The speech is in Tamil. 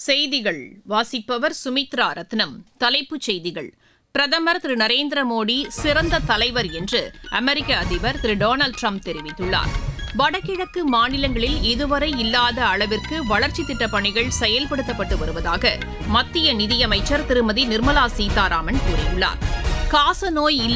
செய்திகள் வாசிப்பவர் சுமித்ரா ரத்னம். தலைப்புச் செய்திகள்: பிரதமர் திரு நரேந்திர மோடி சிறந்த தலைவர் என்று அமெரிக்க அதிபர் திரு டொனால்டு ட்ரம்ப் தெரிவித்துள்ளார். வடகிழக்கு மாநிலங்களில் இதுவரை இல்லாத அளவிற்கு வளர்ச்சித் திட்டப் பணிகள் செயல்படுத்தப்பட்டு வருவதாக மத்திய நிதியமைச்சர் திருமதி நிர்மலா சீதாராமன் கூறியுள்ளார். காசநோய்